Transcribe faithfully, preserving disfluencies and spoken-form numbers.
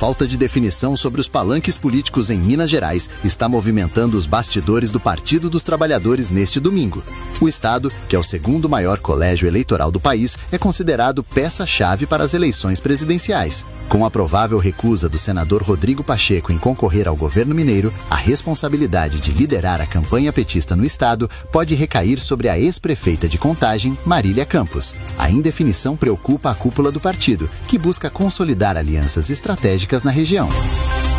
falta de definição sobre os palanques políticos em Minas Gerais está movimentando os bastidores do Partido dos Trabalhadores neste domingo. O estado, que é o segundo maior colégio eleitoral do país, é considerado peça-chave para as eleições presidenciais. Com a provável recusa do senador Rodrigo Pacheco em concorrer ao governo mineiro, a responsabilidade de liderar a campanha petista no estado pode recair sobre a ex-prefeita de Contagem, Marília Campos. A indefinição preocupa a cúpula do partido, que busca consolidar alianças estratégicas na região.